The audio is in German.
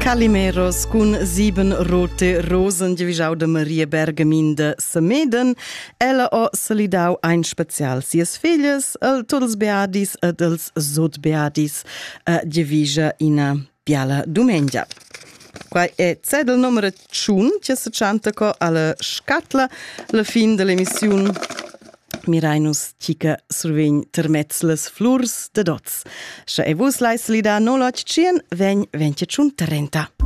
Calimeros cun 7 rote rosen divisau de Maria Bergamin de Sameden. Ella ha salidau ein special sias filhas, tots beadis ed els sot beadis divisa ina biala domengia. Quai è zedel numero 1 che se chanta co alla scatla la fin dell'emissione Mirainus chica survegn termetz las flurs de dots. Scha e vus lai salida 08 cien vegn 20 30.